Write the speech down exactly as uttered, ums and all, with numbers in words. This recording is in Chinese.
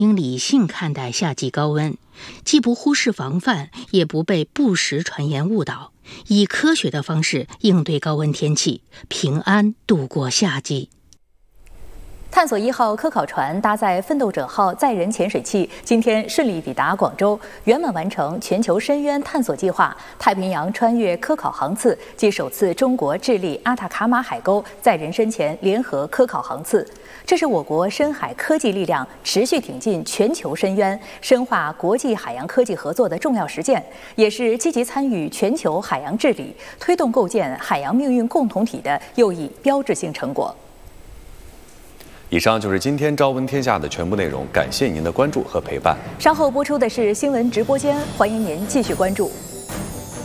应理性看待夏季高温，既不忽视防范，也不被不实传言误导，以科学的方式应对高温天气，平安度过夏季。 探索一号科考船搭载奋斗者号载人潜水器，今天顺利抵达广州，圆满完成全球深渊探索计划太平洋穿越科考航次暨首次中国智利阿塔卡马海沟载人深潜联合科考航次。这是我国深海科技力量持续挺进全球深渊、深化国际海洋科技合作的重要实践，也是积极参与全球海洋治理、推动构建海洋命运共同体的又一标志性成果。 以上就是今天《朝闻天下》的全部内容，感谢您的关注和陪伴。 稍后播出的是新闻直播间，欢迎您继续关注。